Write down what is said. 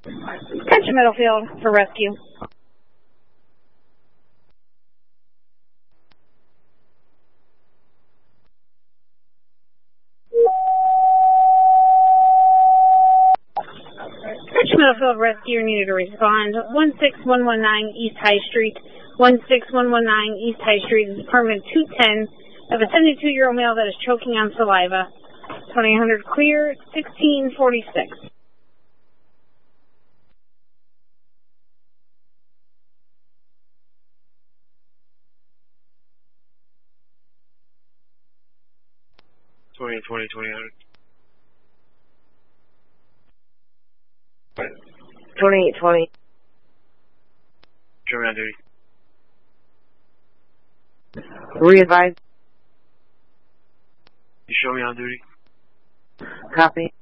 Attention Middlefield for rescue. Attention Middlefield rescue needed to respond. 16119 East High Street. 16119 East High Street is apartment 210 of a 72-year-old male that is choking on saliva. 2800 clear, 1646. Twenty 2820. Show me on duty. Re-advise. You show me on duty. Copy.